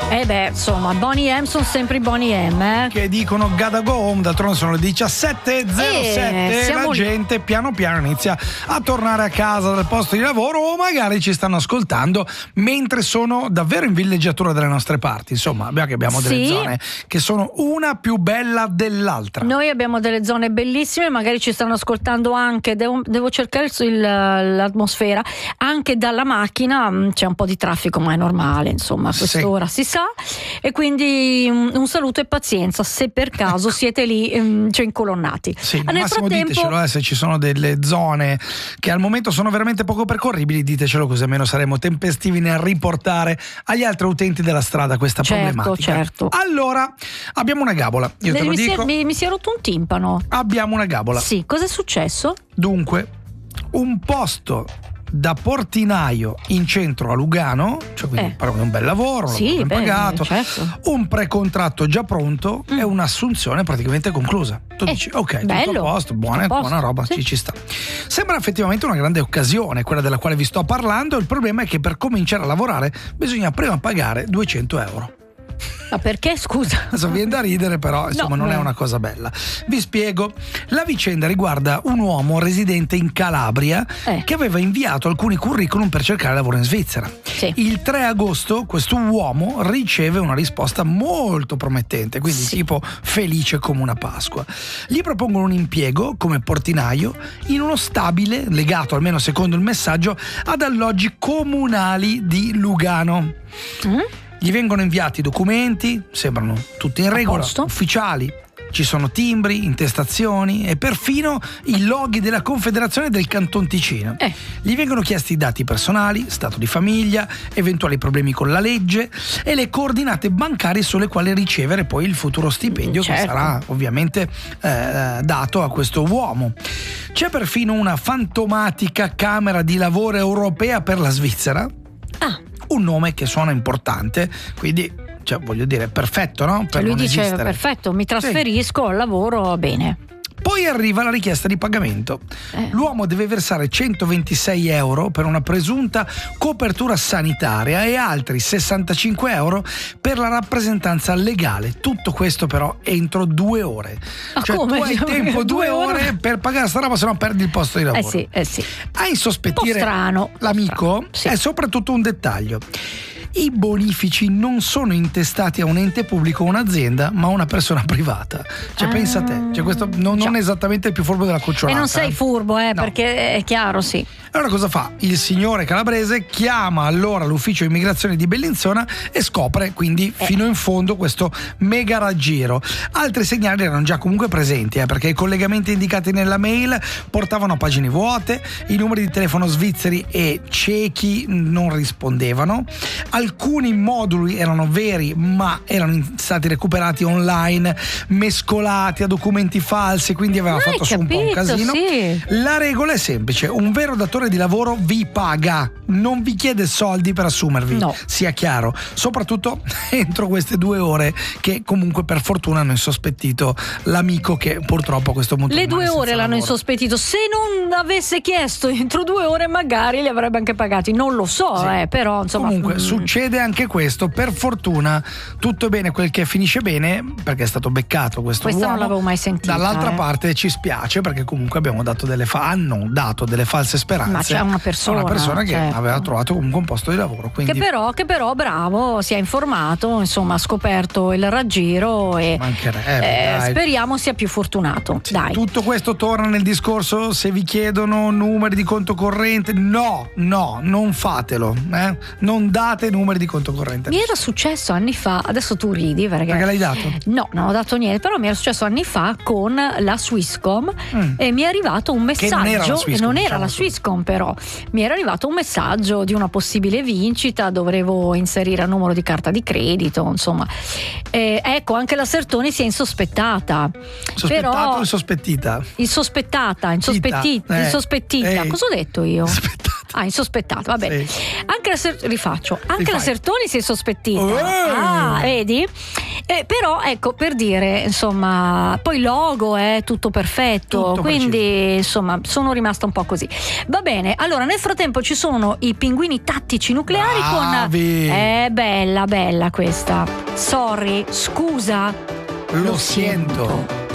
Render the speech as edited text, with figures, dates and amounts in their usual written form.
Insomma, Boney M sono sempre i Boney M, che dicono gotta go home. D'altronde sono le 17:07 la gente piano piano inizia a tornare a casa dal posto di lavoro, o magari ci stanno ascoltando mentre sono davvero in villeggiatura dalle nostre parti. Insomma, abbiamo delle zone che sono una più bella dell'altra. Noi abbiamo delle zone bellissime, magari ci stanno ascoltando anche, devo cercare l'atmosfera, anche dalla macchina. C'è un po' di traffico, ma è normale, insomma, a quest'ora si sa, e quindi un saluto e pazienza se per caso siete lì incolonnati. Nel massimo ditecelo, se ci sono delle zone che al momento sono veramente poco percorribili, ditecelo, così almeno saremo tempestivi nel riportare agli altri utenti della strada questa problematica. Certo. Allora, abbiamo una gabola, io te lo dico. Mi si è rotto un timpano. Abbiamo una gabola. Sì, cosa è successo? Dunque, un posto da portinaio in centro a Lugano, cioè quindi parliamo di un bel lavoro, ben pagato, certo. Un precontratto già pronto e un'assunzione praticamente conclusa. Tu dici ok, bello, tutto a posto, buona roba, ci sta. Sembra effettivamente una grande occasione quella della quale vi sto parlando. Il problema è che per cominciare a lavorare bisogna prima pagare 200 euro. Ma perché, scusa? Adesso viene da ridere, però insomma non è una cosa bella. Vi spiego. La vicenda riguarda un uomo residente in Calabria che aveva inviato alcuni curriculum per cercare lavoro in Svizzera. Il 3 agosto questo uomo riceve una risposta molto promettente, quindi tipo felice come una Pasqua. Gli propongono un impiego come portinaio in uno stabile legato, almeno secondo il messaggio, ad alloggi comunali di Lugano. Gli vengono inviati documenti, sembrano tutti in regola, ufficiali. Ci sono timbri, intestazioni e perfino i loghi della Confederazione del Canton Ticino. Gli vengono chiesti i dati personali, stato di famiglia, eventuali problemi con la legge e le coordinate bancarie sulle quali ricevere poi il futuro stipendio che sarà ovviamente dato a questo uomo. C'è perfino una fantomatica Camera di Lavoro Europea per la Svizzera. Un nome che suona importante, quindi voglio dire perfetto, no? Per lui non dice esistere. Perfetto, mi trasferisco al lavoro, bene. Poi arriva la richiesta di pagamento. L'uomo deve versare 126 euro per una presunta copertura sanitaria e altri 65 euro per la rappresentanza legale. Tutto questo però entro 2 ore. Come? Tu hai tempo 2 ore per pagare sta roba, se no perdi il posto di lavoro. Sì. A insospettire l'amico è soprattutto un dettaglio. I bonifici non sono intestati a un ente pubblico o un'azienda, ma a una persona privata. Pensa a te, questo non è esattamente il più furbo della cucciolata. E non sei furbo, no. Perché è chiaro, sì. Allora cosa fa? Il signore calabrese chiama allora l'ufficio immigrazione di Bellinzona e scopre quindi fino in fondo questo mega raggiro. Altri segnali erano già comunque presenti, perché i collegamenti indicati nella mail portavano a pagine vuote, i numeri di telefono svizzeri e cechi non rispondevano, alcuni moduli erano veri ma erano stati recuperati online, mescolati a documenti falsi, quindi aveva fatto su un po' un casino. La regola è semplice: un vero datore di lavoro vi paga, non vi chiede soldi per assumervi, sia chiaro, soprattutto entro queste 2 ore che comunque per fortuna hanno insospettito l'amico, che purtroppo a questo punto le 2 ore l'hanno insospettito. Se non avesse chiesto entro 2 ore magari li avrebbe anche pagati, non lo so, però insomma comunque succede anche questo. Per fortuna tutto bene quel che finisce bene, perché è stato beccato questo uomo. Non l'avevo mai sentita. Dall'altra parte ci spiace, perché comunque abbiamo dato hanno dato delle false speranze. Ma c'è una persona che aveva trovato comunque un posto di lavoro, quindi... che però bravo, si è informato, insomma ha scoperto il raggiro e speriamo sia più fortunato. Dai. Tutto questo torna nel discorso: se vi chiedono numeri di conto corrente, no, non fatelo, non date numeri di conto corrente. Mi era successo anni fa, adesso tu ridi perché l'hai dato? No, non ho dato niente, però mi era successo anni fa con la Swisscom e mi è arrivato un messaggio, non era la Swisscom, però mi era arrivato un messaggio di una possibile vincita, dovevo inserire il numero di carta di credito, insomma. Ecco, anche la Sertoni si è insospettata. Sospettato o insospettita? Insospettita. Cosa ho detto io? insospettato, va bene. Sì. Anche la Sertoni si è sospettita. Vedi? Però ecco, per dire, insomma, poi logo è tutto perfetto, quindi preciso. Insomma sono rimasta un po' così. Va bene, allora nel frattempo ci sono i pinguini tattici nucleari. Bravi. Bella questa. Sorry, scusa. Lo sento.